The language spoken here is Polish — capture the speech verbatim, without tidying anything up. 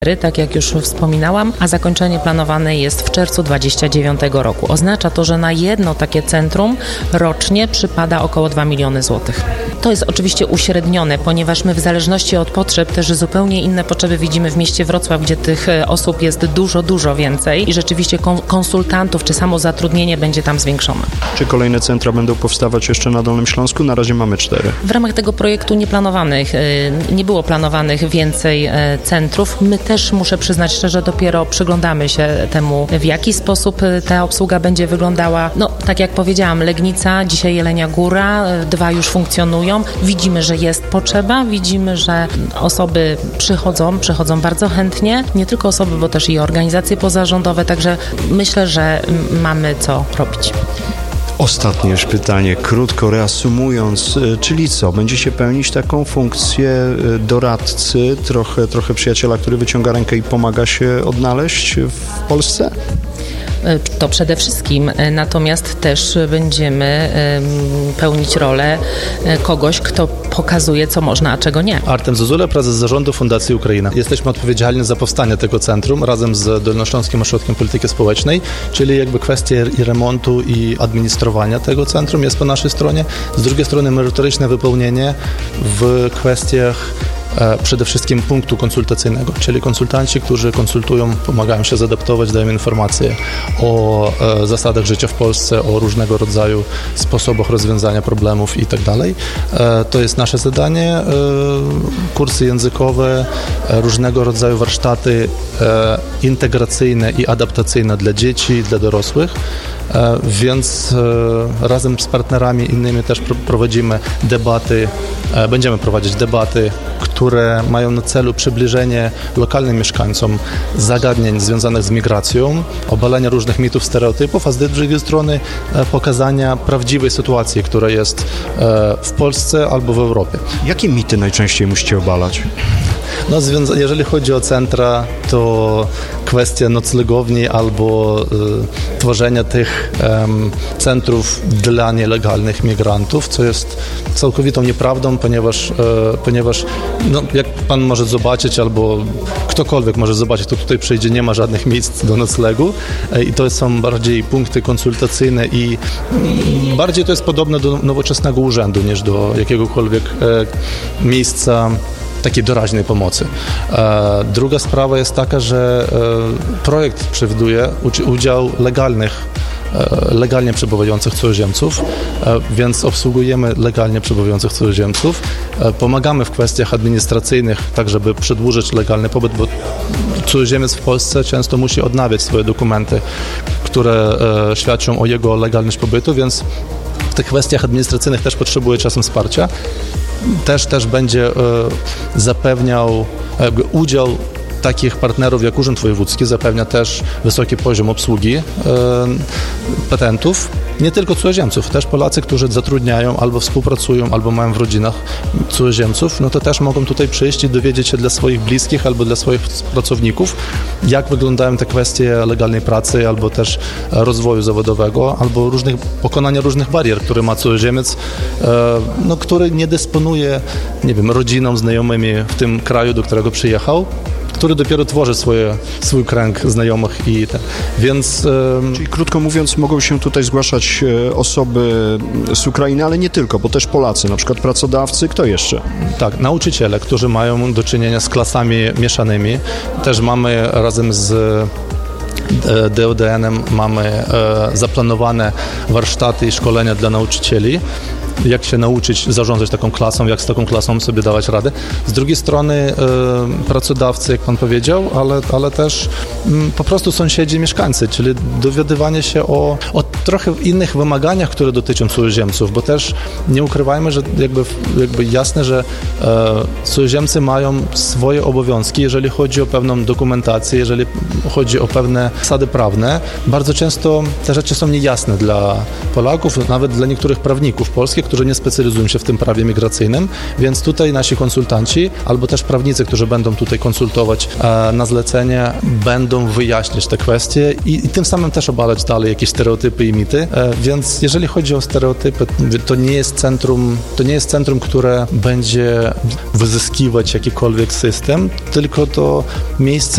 tak jak już wspominałam, a zakończenie planowane jest w czerwcu dwa tysiące dwudziestego dziewiątego roku. Oznacza to, że na jedno takie centrum rocznie przypada około dwa miliony złotych. To jest oczywiście uśrednione, ponieważ my w zależności od potrzeb też zupełnie inne potrzeby widzimy w mieście Wrocław, gdzie tych osób jest dużo, dużo więcej i rzeczywiście konsultantów czy samo zatrudnienie będzie tam zwiększone. Czy kolejne centra będą powstawać jeszcze na Dolnym Śląsku? Na razie mamy cztery. W ramach tego projektu nie planowanych, nie było planowanych więcej centrów. My też, muszę przyznać szczerze, dopiero przyglądamy się temu, w jaki sposób ta obsługa będzie wyglądała. No, tak jak powiedziałam, Legnica, dzisiaj Jelenia Góra, dwa już funkcjonują. Widzimy, że jest potrzeba, widzimy, że osoby przychodzą, przychodzą bardzo chętnie. Nie tylko osoby, bo też i organizacje pozarządowe, także myślę, że mamy co robić. Ostatnie już pytanie, krótko reasumując, czyli co? Będzie się pełnić taką funkcję doradcy, trochę, trochę przyjaciela, który wyciąga rękę i pomaga się odnaleźć w Polsce? To przede wszystkim, natomiast też będziemy pełnić rolę kogoś, kto pokazuje, co można, a czego nie. Artem Zozula, prezes zarządu Fundacji Ukraina. Jesteśmy odpowiedzialni za powstanie tego centrum razem z Dolnośląskim Ośrodkiem Polityki Społecznej, czyli jakby kwestia i remontu i administrowania tego centrum jest po naszej stronie. Z drugiej strony merytoryczne wypełnienie w kwestiach przede wszystkim punktu konsultacyjnego, czyli konsultanci, którzy konsultują, pomagają się zadaptować, dają informacje o e, zasadach życia w Polsce, o różnego rodzaju sposobach rozwiązania problemów i tak dalej. E, to jest nasze zadanie. E, kursy językowe, e, różnego rodzaju warsztaty e, integracyjne i adaptacyjne dla dzieci i dla dorosłych. E, więc e, razem z partnerami innymi też pr- prowadzimy debaty, e, będziemy prowadzić debaty, które mają na celu przybliżenie lokalnym mieszkańcom zagadnień związanych z migracją, obalenia różnych mitów, stereotypów, a z drugiej strony pokazania prawdziwej sytuacji, która jest w Polsce albo w Europie. Jakie mity najczęściej musicie obalać? No, związa- jeżeli chodzi o centra, to kwestia noclegowni albo y, tworzenia tych y, centrów dla nielegalnych migrantów, co jest całkowitą nieprawdą, ponieważ, y, ponieważ no, jak pan może zobaczyć, albo ktokolwiek może zobaczyć, to tutaj przyjdzie, nie ma żadnych miejsc do noclegu y, i to są bardziej punkty konsultacyjne i y, bardziej to jest podobne do nowoczesnego urzędu niż do jakiegokolwiek y, miejsca takiej doraźnej pomocy. E, druga sprawa jest taka, że e, projekt przewiduje udział legalnych, e, legalnie przebywających cudzoziemców, e, więc obsługujemy legalnie przebywających cudzoziemców. E, pomagamy w kwestiach administracyjnych, tak żeby przedłużyć legalny pobyt, bo cudzoziemiec w Polsce często musi odnawiać swoje dokumenty, które e, świadczą o jego legalność pobytu, więc w tych kwestiach administracyjnych też potrzebuje czasem wsparcia. Też, też będzie e, zapewniał jakby udział takich partnerów jak Urząd Wojewódzki, zapewnia też wysoki poziom obsługi e, petentów, nie tylko cudzoziemców, też Polacy, którzy zatrudniają albo współpracują, albo mają w rodzinach cudzoziemców, no to też mogą tutaj przyjść i dowiedzieć się dla swoich bliskich albo dla swoich pracowników, jak wyglądają te kwestie legalnej pracy, albo też rozwoju zawodowego, albo różnych, pokonania różnych barier, które ma cudzoziemiec, e, no, który nie dysponuje, nie wiem, rodziną, znajomymi w tym kraju, do którego przyjechał, który dopiero tworzy swoje, swój kręg znajomych i ten. Więc... E... Czyli krótko mówiąc, mogą się tutaj zgłaszać osoby z Ukrainy, ale nie tylko, bo też Polacy, na przykład pracodawcy, kto jeszcze? Tak, nauczyciele, którzy mają do czynienia z klasami mieszanymi. Też mamy razem z D O D N-em mamy e, zaplanowane warsztaty i szkolenia dla nauczycieli, jak się nauczyć zarządzać taką klasą, jak z taką klasą sobie dawać radę. Z drugiej strony e, pracodawcy, jak pan powiedział, ale, ale też m, po prostu sąsiedzi, mieszkańcy, czyli dowiadywanie się o, o trochę innych wymaganiach, które dotyczą cudzoziemców, bo też nie ukrywajmy, że jakby, jakby jasne, że e, cudzoziemcy mają swoje obowiązki, jeżeli chodzi o pewną dokumentację, jeżeli chodzi o pewne zasady prawne. Bardzo często te rzeczy są niejasne dla Polaków, nawet dla niektórych prawników polskich, którzy nie specjalizują się w tym prawie migracyjnym, więc tutaj nasi konsultanci albo też prawnicy, którzy będą tutaj konsultować e, na zlecenie, będą wyjaśniać te kwestie i, i tym samym też obalać dalej jakieś stereotypy i mity, e, więc jeżeli chodzi o stereotypy, to nie jest centrum, to nie jest centrum, które będzie wyzyskiwać jakikolwiek system, tylko to miejsce